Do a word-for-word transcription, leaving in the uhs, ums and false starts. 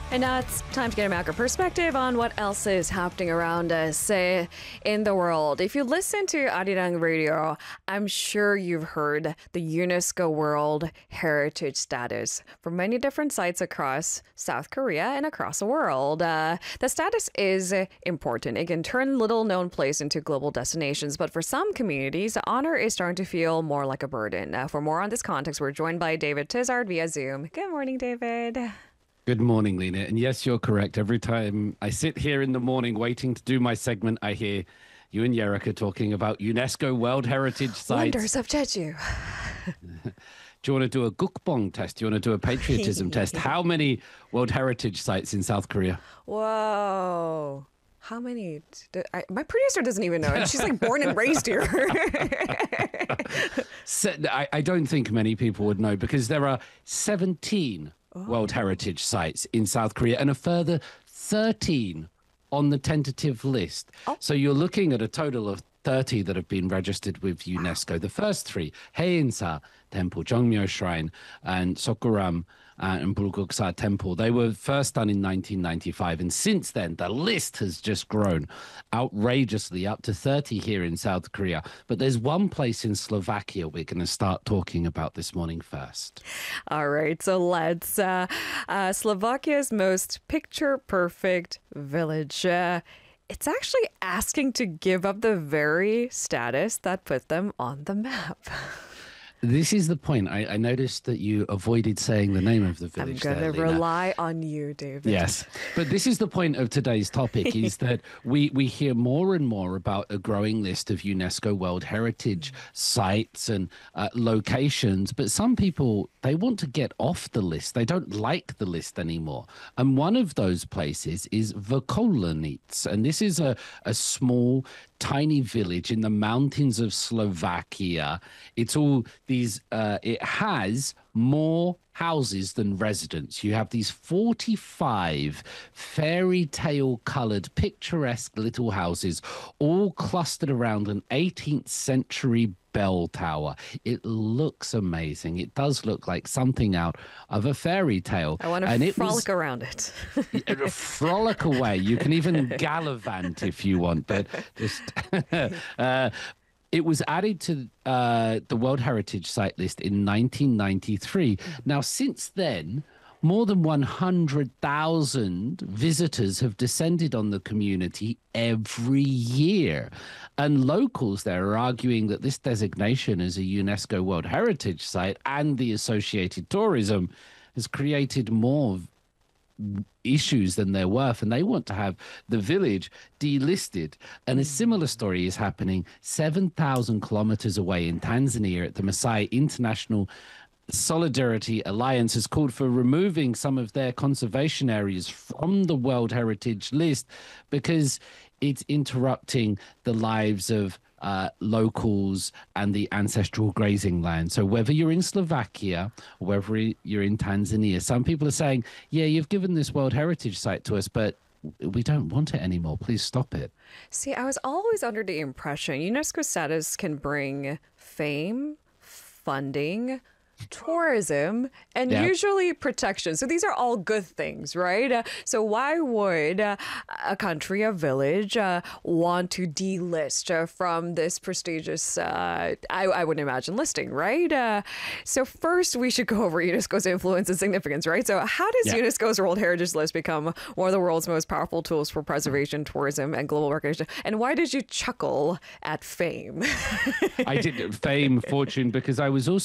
And now it's time to get a macro perspective on what else is happening around us uh, in the world. If you listen to Arirang Radio, I'm sure you've heard the UNESCO World Heritage status for many different sites across South Korea and across the world. Uh, the status is uh, important. It can turn little-known place into global destinations, but for some communities, the honor is starting to feel more like a burden. Uh, for more on this context, we're joined by David Tizard via Zoom. Good morning, David. Good morning, Lena. And yes, you're correct. Every time I sit here in the morning waiting to do my segment, I hear you and Yerika talking about UNESCO World Heritage Sites. Wonders of Jeju. Do you want to do a gukbong test? Do you want to do a patriotism test? How many World Heritage Sites in South Korea? Whoa. How many? Do, I, my producer doesn't even know. And she's like born and raised here. I, I don't think many people would know because there are seventeen Oh. World Heritage Sites in South Korea and a further thirteen on the tentative list. Oh. So you're looking at a total of thirty that have been registered with UNESCO. Wow. The first three, Haeinsa Temple, Jeongmyo Shrine, and Sokuram uh, and Bulguksa Temple, they were first done in nineteen ninety-five. And since then, the list has just grown outrageously up to thirty here in South Korea. But there's one place in Slovakia we're going to start talking about this morning first. All right, so let's. Uh, uh, Slovakia's most picture-perfect village. Uh, it's actually asking to give up the very status that put them on the map. This is the point. I, I noticed that you avoided saying the name of the village. I'm going to rely on you, David. Yes. But this is the point of today's topic, is that we, we hear more and more about a growing list of UNESCO World Heritage sites and uh, locations. But some people, they want to get off the list. They don't like the list anymore. And one of those places is Vrkolenice. And this is a, a small, tiny village in the mountains of Slovakia. It's all these, uh, it has more houses than residents. You have these forty-five fairy tale colored, picturesque little houses, all clustered around an eighteenth century bell tower. It looks amazing. It does look like something out of a fairy tale. I want to and frolic it was, around it. Frolic away. You can even gallivant if you want, but just uh, it was added to uh, the World Heritage Site list in nineteen ninety-three. Now, since then, more than one hundred thousand visitors have descended on the community every year. And locals there are arguing that this designation as a UNESCO World Heritage Site and the associated tourism has created more issues than they're worth, and they want to have the village delisted. And a similar story is happening seven thousand kilometers away in Tanzania at the Maasai International Solidarity Alliance has called for removing some of their conservation areas from the World Heritage list because it's interrupting the lives of uh, locals and the ancestral grazing land. So whether you're in Slovakia or whether you're in Tanzania, some people are saying, yeah, you've given this World Heritage Site to us, but we don't want it anymore. Please stop it. See, I was always under the impression UNESCO status can bring fame, funding, tourism, and yeah. usually protection. So these are all good things, right? Uh, so why would uh, a country, a village, uh, want to delist uh, from this prestigious, uh, I, I wouldn't imagine, listing, right? Uh, so first, we should go over UNESCO's influence and significance, right? So how does yeah. UNESCO's World Heritage List become one of the world's most powerful tools for preservation, tourism, and global recognition? And why did you chuckle at fame? I did fame, fortune, because I was also